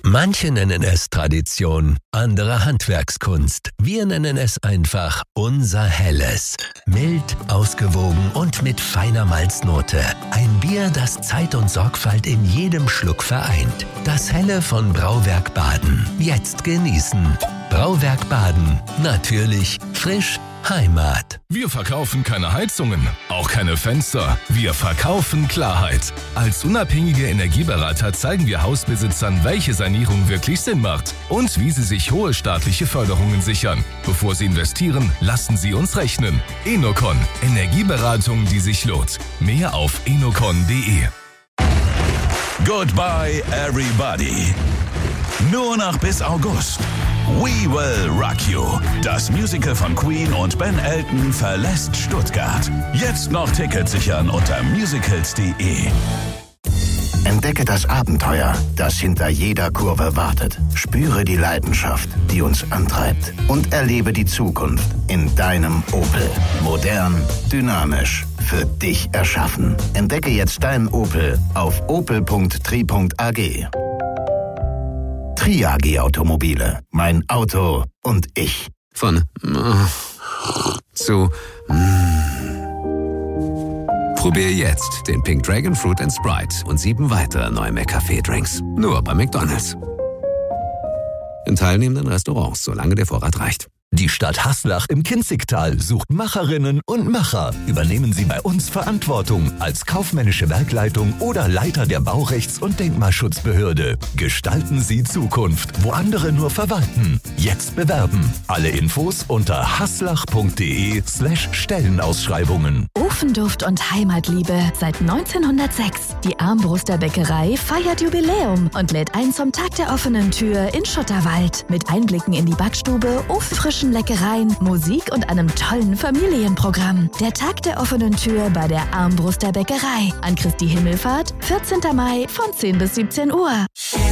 Manche nennen es Tradition, andere Handwerkskunst. Wir nennen es einfach unser Helles. Mild, ausgewogen und mit feiner Malznote. Ein Bier, das Zeit und Sorgfalt in jedem Schluck vereint. Das Helle von Brauwerk Baden. Jetzt genießen. Brauwerk Baden. Natürlich, frisch, Heimat. Wir verkaufen keine Heizungen, auch keine Fenster. Wir verkaufen Klarheit. Als unabhängige Energieberater zeigen wir Hausbesitzern, welche Sanierung wirklich Sinn macht und wie sie sich hohe staatliche Förderungen sichern. Bevor sie investieren, lassen sie uns rechnen. Enocon. Energieberatung, die sich lohnt. Mehr auf enocon.de. Goodbye, everybody. Nur noch bis August. We Will Rock You. Das Musical von Queen und Ben Elton verlässt Stuttgart. Jetzt noch Tickets sichern unter musicals.de. Entdecke das Abenteuer, das hinter jeder Kurve wartet. Spüre die Leidenschaft, die uns antreibt. Und erlebe die Zukunft in deinem Opel. Modern, dynamisch, für dich erschaffen. Entdecke jetzt deinen Opel auf opel.tri.ag. Tri-AG Automobile. Mein Auto und ich. Von zu Probier jetzt den Pink Dragon Fruit & Sprite und 7 weitere neue McCafé-Drinks. Nur bei McDonald's. In teilnehmenden Restaurants, solange der Vorrat reicht. Die Stadt Haslach im Kinzigtal sucht Macherinnen und Macher. Übernehmen Sie bei uns Verantwortung als kaufmännische Werkleitung oder Leiter der Baurechts- und Denkmalschutzbehörde. Gestalten Sie Zukunft, wo andere nur verwalten. Jetzt bewerben. Alle Infos unter haslach.de/Stellenausschreibungen. Ofenduft und Heimatliebe seit 1906. Die Armbruster Bäckerei feiert Jubiläum und lädt ein zum Tag der offenen Tür in Schutterwald. Mit Einblicken in die Backstube, ofenfrischen Leckereien, Musik und einem tollen Familienprogramm. Der Tag der offenen Tür bei der Armbruster Bäckerei. An Christi Himmelfahrt, 14. Mai von 10 bis 17 Uhr.